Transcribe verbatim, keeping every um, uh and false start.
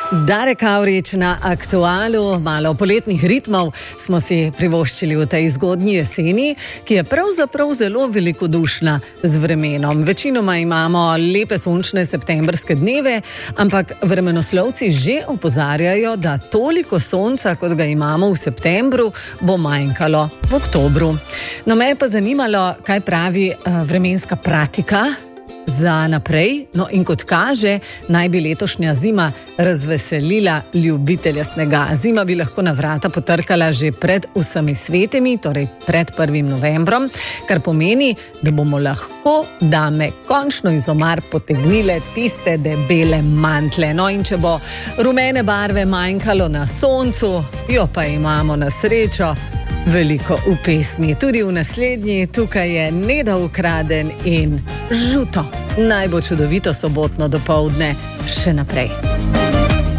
Darek Avrič na Aktualu, malo poletnih ritmov smo si privoščili v tej zgodnji jeseni, ki je pravzaprav zelo velikodušna z vremenom. Večinoma imamo lepe sončne septembrske dneve, ampak vremenoslovci že opozarjajo, da toliko sonca, kot ga imamo v septembru, bo manjkalo v oktobru. No, me je pa zanimalo, kaj pravi uh, vremenska pratika za naprej. No, in kot kaže, naj bi letošnja zima razveselila ljubitelja snega. Zima bi lahko na vrata potrkala že pred vsemi svetimi, torej pred prvim novembrom, kar pomeni, da bomo lahko dame končno iz omar potegnile tiste debele mantle. No, in če bo rumene barve manjkalo na soncu, jo pa imamo na srečo veliko v pesmi. Tudi v naslednji, tukaj je Neda Ukraden in Žuto. Naj bo čudovito sobotno dopoldne še naprej.